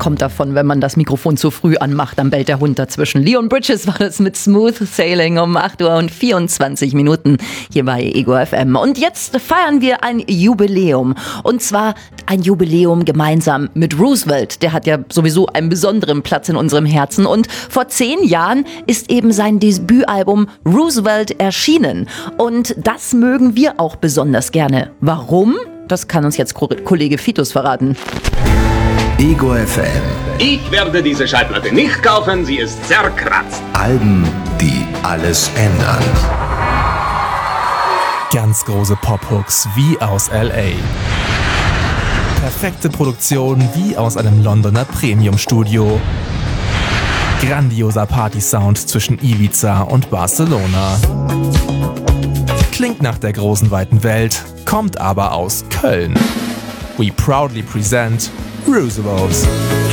kommt davon, wenn man das Mikrofon zu früh anmacht, dann bellt der Hund dazwischen. Leon Bridges war das mit Smooth Sailing um 8 Uhr und 24 Minuten hier bei Ego FM. Und jetzt feiern wir ein Jubiläum. Und zwar ein Jubiläum gemeinsam mit Roosevelt. Der hat ja sowieso einen besonderen Platz in unserem Herzen. Und vor 10 Jahren ist eben sein Debütalbum Roosevelt erschienen. Und das mögen wir auch besonders gerne. Warum? Das kann uns jetzt Kollege Fitus verraten. Ego FM. Ich werde diese Schallplatte nicht kaufen, sie ist zerkratzt. Alben, die alles ändern. Ganz große Pop-Hooks wie aus L.A. Perfekte Produktion wie aus einem Londoner Premium-Studio. Grandioser Party-Sound zwischen Ibiza und Barcelona. Klingt nach der großen weiten Welt, kommt aber aus Köln. We proudly present Roosevelt.